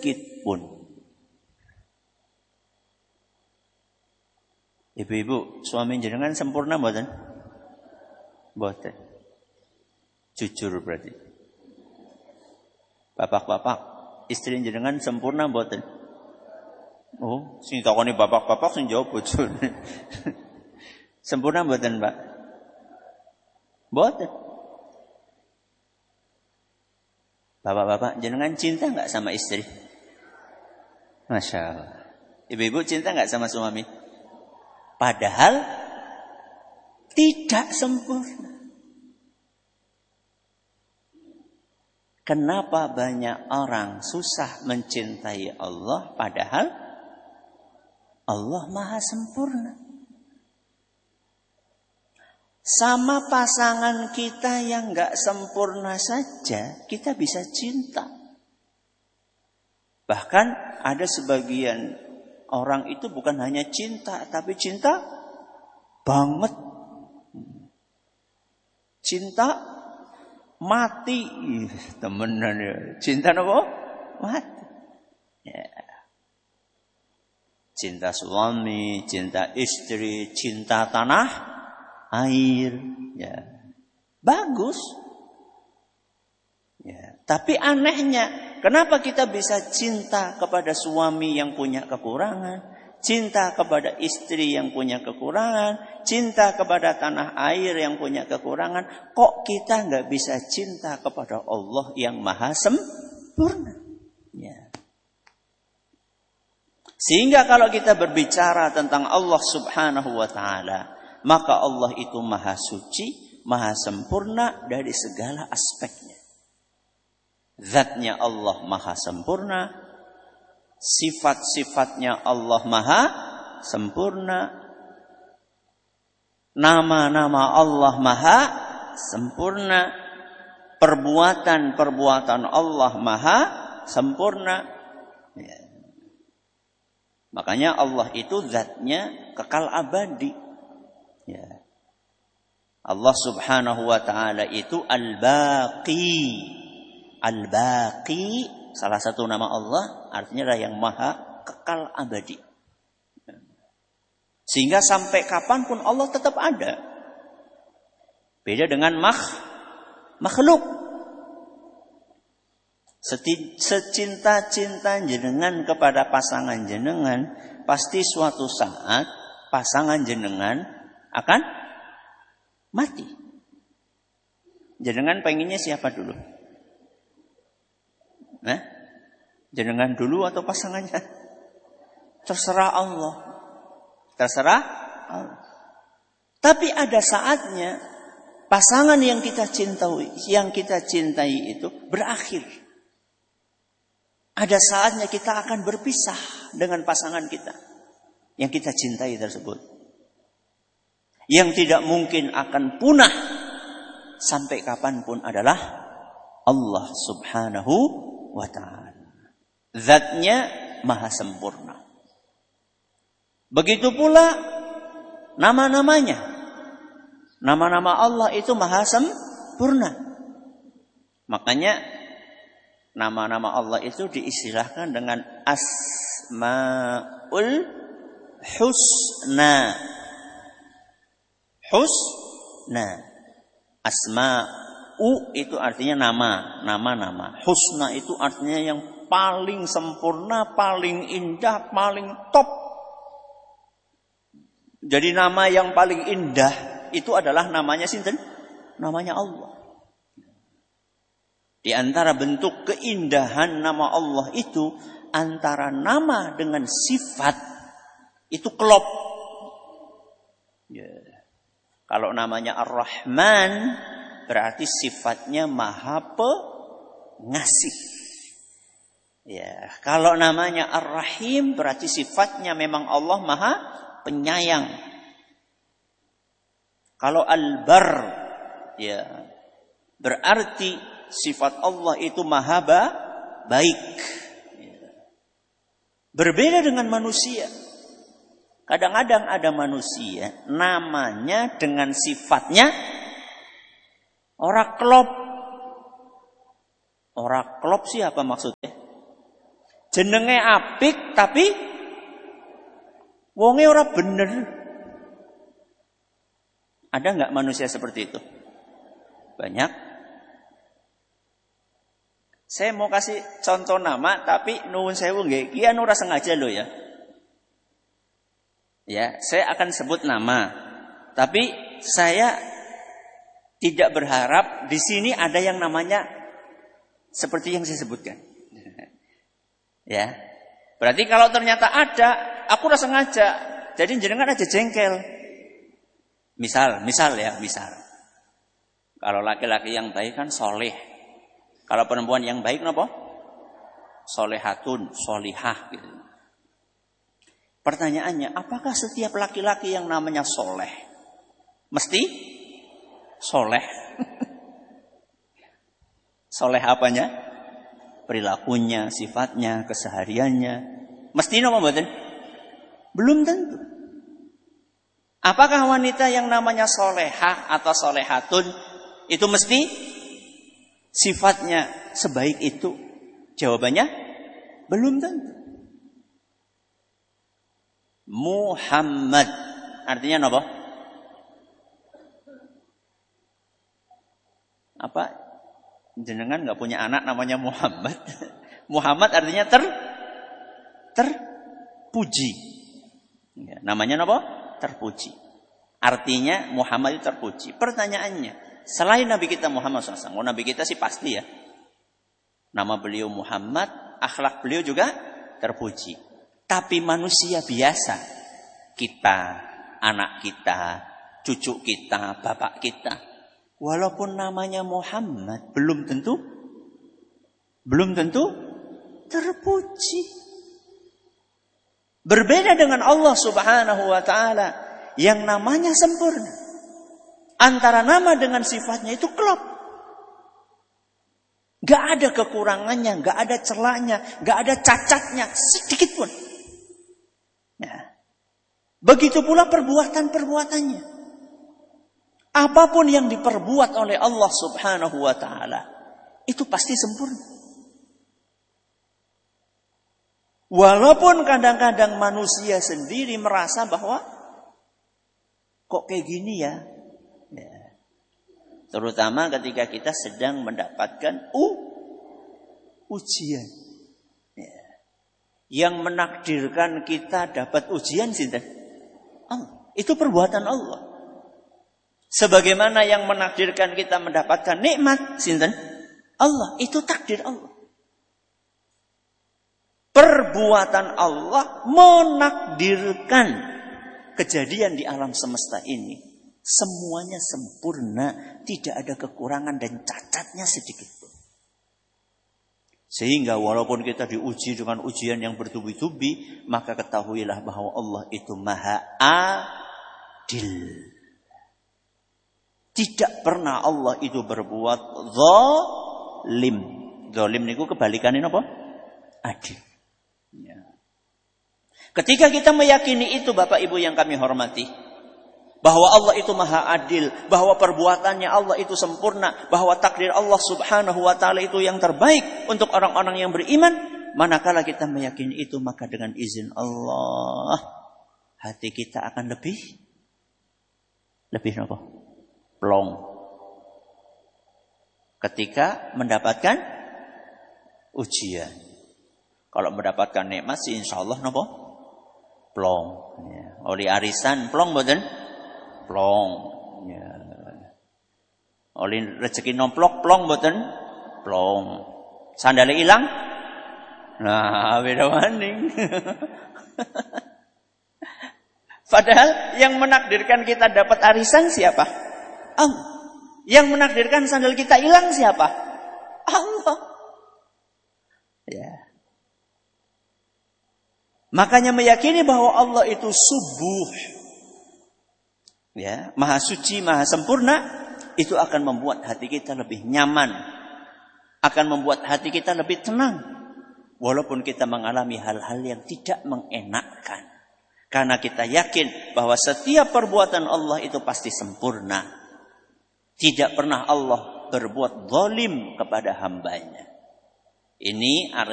sedikit pun. Ibu-ibu, suami jenengan sempurna mboten? Mboten. Jujur berarti. Bapak-bapak, istri jenengan sempurna mboten? Oh, sing takoni bapak-bapak sing jawab bojone. Sempurna mboten, Pak? Mboten. Bapak-bapak, jenengan cinta enggak sama istri? Masya Allah. Ibu-ibu cinta enggak sama suami? Padahal tidak sempurna. Kenapa banyak orang susah mencintai Allah padahal Allah Maha sempurna? Sama pasangan kita yang enggak sempurna saja kita bisa cinta. Bahkan ada sebagian orang itu bukan hanya cinta, tapi cinta banget. Cinta mati. Temenan ya. Cinta apa? Mati. Ya. Cinta suami, cinta istri, cinta tanah, air. Ya. Bagus. Ya. Tapi anehnya, kenapa kita bisa cinta kepada suami yang punya kekurangan, cinta kepada istri yang punya kekurangan, cinta kepada tanah air yang punya kekurangan, kok kita nggak bisa cinta kepada Allah yang Maha sempurna? Ya. Sehingga kalau kita berbicara tentang Allah Subhanahu wa Ta'ala, maka Allah itu Maha suci, Maha sempurna dari segala aspeknya. Zatnya Allah Maha sempurna, sifat-sifatnya Allah Maha sempurna, nama-nama Allah Maha sempurna, perbuatan-perbuatan Allah Maha sempurna. Ya. Makanya Allah itu zatnya kekal abadi. Ya. Allah Subhanahu wa Ta'ala itu Al-Baqi. Al-Baqi, salah satu nama Allah, artinya adalah yang maha kekal abadi. Sehingga sampai kapanpun Allah tetap ada. Beda dengan makhluk. Secinta-cinta jenengan kepada pasangan jenengan, pasti suatu saat pasangan jenengan akan mati. Jenengan pengennya siapa dulu? Jenengan dulu atau pasangannya? Terserah Allah. Terserah Allah. Tapi ada saatnya pasangan yang kita cintai itu berakhir. Ada saatnya kita akan berpisah dengan pasangan kita yang kita cintai tersebut. Yang tidak mungkin akan punah sampai kapanpun adalah Allah Subhanahu wa Ta'ala. Zatnya maha sempurna. Begitu pula nama-namanya. Nama-nama Allah itu maha sempurna. Makanya nama-nama Allah itu diistilahkan dengan Asmaul Husna. Husna. Asma'u itu artinya nama-nama. Husna itu artinya yang paling sempurna, paling indah, paling top. Jadi nama yang paling indah itu adalah namanya sinten? Namanya Allah. Di antara bentuk keindahan nama Allah itu, antara nama dengan sifat itu klop. Ya. Kalau namanya Ar-Rahman, berarti sifatnya maha pengasih. Ya, kalau namanya Ar-Rahim, berarti sifatnya memang Allah maha penyayang. Kalau Al-Bar, ya, berarti sifat Allah itu maha baik. Ya. Berbeda dengan manusia. Kadang-kadang ada manusia namanya dengan sifatnya ora klop. Ora klop siapa maksudnya? Jenenge apik tapi wonge ora bener. Ada enggak manusia seperti itu? Banyak. Saya mau kasih contoh nama, tapi nuwun sewu nggih, iki anu ora sengaja lho ya. Ya, saya akan sebut nama. Tapi saya tidak berharap di sini ada yang namanya seperti yang saya sebutkan. Ya. Berarti kalau ternyata ada, aku ora sengaja. Jadi jenengan aja jengkel. Misal. Kalau laki-laki yang baik kan soleh. Kalau perempuan yang baik napa? Solehatun, solihah gitu. Pertanyaannya, apakah setiap laki-laki yang namanya soleh mesti soleh? Soleh apanya? Perilakunya, sifatnya, kesehariannya. Mesti napa mboten? Belum tentu. Apakah wanita yang namanya solehah atau solehatun itu mesti sifatnya sebaik itu? Jawabannya belum tentu. Muhammad artinya apa? Apa? Jenengan nggak punya anak namanya Muhammad? Muhammad artinya terpuji. Ya, namanya apa? Terpuji. Artinya Muhammad itu terpuji. Pertanyaannya, selain Nabi kita Muhammad SAW, Nabi kita sih pasti ya. Nama beliau Muhammad, akhlak beliau juga terpuji. Tapi manusia biasa, kita, anak kita, cucu kita, bapak kita, walaupun namanya Muhammad, belum tentu terpuji. Berbeda dengan Allah Subhanahu wa taala yang namanya sempurna. Antara nama dengan sifatnya itu klop. Gak ada kekurangannya, gak ada celahnya, gak ada cacatnya sedikit pun. Ya. Begitu pula perbuatan-perbuatannya. Apapun yang diperbuat oleh Allah Subhanahu wa taala itu pasti sempurna. Walaupun kadang-kadang manusia sendiri merasa bahwa kok kayak gini ya. Ya. Terutama ketika kita sedang mendapatkan ujian. Ya. Yang menakdirkan kita dapat ujian sinten? Allah. Itu perbuatan Allah. Sebagaimana yang menakdirkan kita mendapatkan nikmat sinten? Allah. Itu takdir Allah. Perbuatan Allah menakdirkan kejadian di alam semesta ini. Semuanya sempurna, tidak ada kekurangan dan cacatnya sedikit pun. Sehingga walaupun kita diuji dengan ujian yang bertubi-tubi, maka ketahuilah bahwa Allah itu maha adil. Tidak pernah Allah itu berbuat zalim. Zalim niku kebalikannya apa? Adil. Ya. Ketika kita meyakini itu Bapak Ibu yang kami hormati, bahwa Allah itu maha adil, bahwa perbuatannya Allah itu sempurna, bahwa takdir Allah Subhanahu wa taala itu yang terbaik untuk orang-orang yang beriman, manakala kita meyakini itu, maka dengan izin Allah hati kita akan lebih apa? Plong. Ketika mendapatkan ujian. Kalau mendapatkan nikmat sih insyaallah napa? Plong. Ya. Oli arisan plong mboten? Plong. Ya. Oli rezeki nomplok plong mboten? Plong. Sandale ilang? Nah, beda maning. Padahal yang menakdirkan kita dapat arisan siapa? Allah. Yang menakdirkan sandal kita hilang siapa? Allah. Ya. Makanya meyakini bahwa Allah itu subuh, ya, maha suci, maha sempurna, itu akan membuat hati kita lebih nyaman, akan membuat hati kita lebih tenang, walaupun kita mengalami hal-hal yang tidak mengenakkan, karena kita yakin bahwa setiap perbuatan Allah itu pasti sempurna, tidak pernah Allah berbuat zalim kepada hambanya. Ini